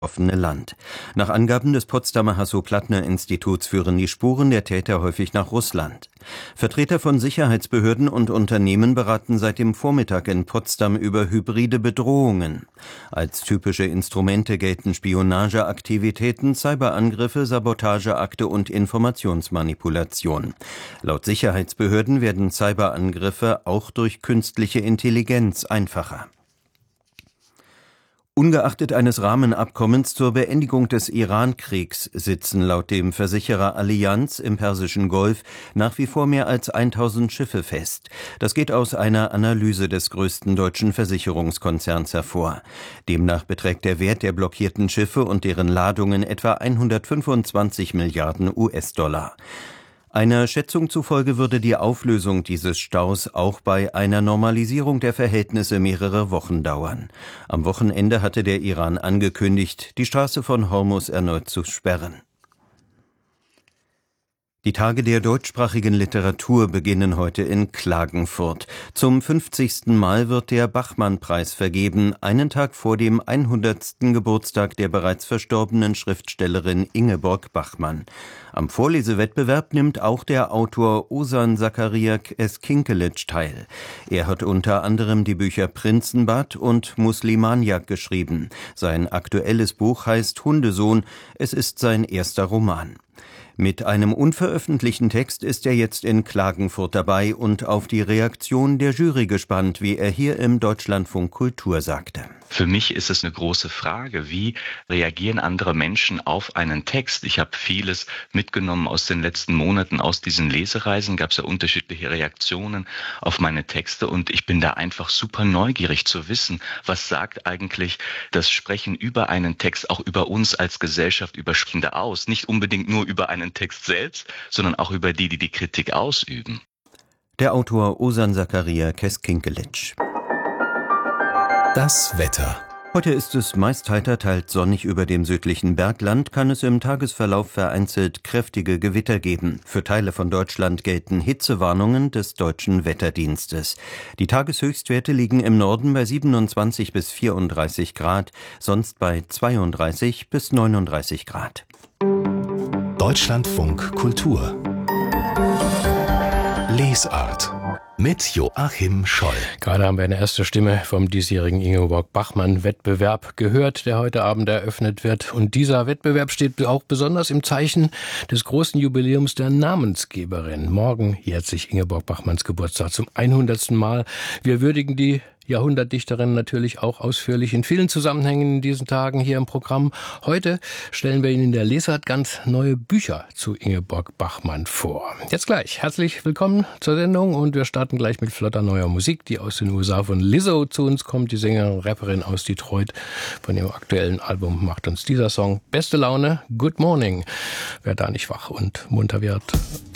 offene Land. Nach Angaben des Potsdamer Hasso-Plattner-Instituts führen die Spuren der Täter häufig nach Russland. Vertreter von Sicherheitsbehörden und Unternehmen beraten seit dem Vormittag in Potsdam über hybride Bedrohungen. Als typische Instrumente gelten Spionageaktivitäten, Cyberangriffe, Sabotageakte und Informationsmanipulation. Laut Sicherheitsbehörden werden Cyberangriffe auch durch künstliche Intelligenz einfacher. Ungeachtet eines Rahmenabkommens zur Beendigung des Iran-Kriegs sitzen laut dem Versicherer Allianz im Persischen Golf nach wie vor mehr als 1000 Schiffe fest. Das geht aus einer Analyse des größten deutschen Versicherungskonzerns hervor. Demnach beträgt der Wert der blockierten Schiffe und deren Ladungen etwa 125 Milliarden US-Dollar. Einer Schätzung zufolge würde die Auflösung dieses Staus auch bei einer Normalisierung der Verhältnisse mehrere Wochen dauern. Am Wochenende hatte der Iran angekündigt, die Straße von Hormuz erneut zu sperren. Die Tage der deutschsprachigen Literatur beginnen heute in Klagenfurt. Zum 50. Mal wird der Bachmann-Preis vergeben, einen Tag vor dem 100. Geburtstag der bereits verstorbenen Schriftstellerin Ingeborg Bachmann. Am Vorlesewettbewerb nimmt auch der Autor Ozan Zakaria Keskinkelic teil. Er hat unter anderem die Bücher Prinzenbad und Muslimaniak geschrieben. Sein aktuelles Buch heißt Hundesohn. Es ist sein erster Roman. Mit einem unveröffentlichten Text ist er jetzt in Klagenfurt dabei und auf die Reaktion der Jury gespannt, wie er hier im Deutschlandfunk Kultur sagte. Für mich ist es eine große Frage, wie reagieren andere Menschen auf einen Text? Ich habe vieles mitgenommen aus den letzten Monaten, aus diesen Lesereisen, gab es ja unterschiedliche Reaktionen auf meine Texte und ich bin da einfach super neugierig zu wissen, was sagt eigentlich das Sprechen über einen Text, auch über uns als Gesellschaft, über Sprechende aus, nicht unbedingt nur über einen Text selbst, sondern auch über die Kritik ausüben. Der Autor Ozan Zakaria Keskinkelic. Das Wetter. Heute ist es meist heiter, teils sonnig. Über dem südlichen Bergland kann es im Tagesverlauf vereinzelt kräftige Gewitter geben. Für Teile von Deutschland gelten Hitzewarnungen des Deutschen Wetterdienstes. Die Tageshöchstwerte liegen im Norden bei 27 bis 34 Grad, sonst bei 32 bis 39 Grad. Deutschlandfunk Kultur. Lesart. Mit Joachim Scholl. Gerade haben wir eine erste Stimme vom diesjährigen Ingeborg-Bachmann-Wettbewerb gehört, der heute Abend eröffnet wird. Und dieser Wettbewerb steht auch besonders im Zeichen des großen Jubiläums der Namensgeberin. Morgen jährt sich Ingeborg Bachmanns Geburtstag zum 100. Mal. Wir würdigen die Jahrhundertdichterin natürlich auch ausführlich in vielen Zusammenhängen in diesen Tagen hier im Programm. Heute stellen wir Ihnen in der Lesart ganz neue Bücher zu Ingeborg Bachmann vor. Jetzt gleich herzlich willkommen zur Sendung und wir starten gleich mit flotter neuer Musik, die aus den USA von Lizzo zu uns kommt, die Sängerin und Rapperin aus Detroit. Von ihrem aktuellen Album macht uns dieser Song beste Laune, Good Morning. Wer da nicht wach und munter wird.